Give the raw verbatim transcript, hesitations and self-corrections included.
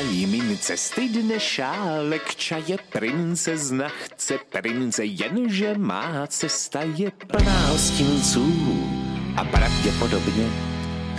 Dělají mince stydne šálek čaje, princezna chce prince, jenže má cesta je plná hostinců a pravděpodobně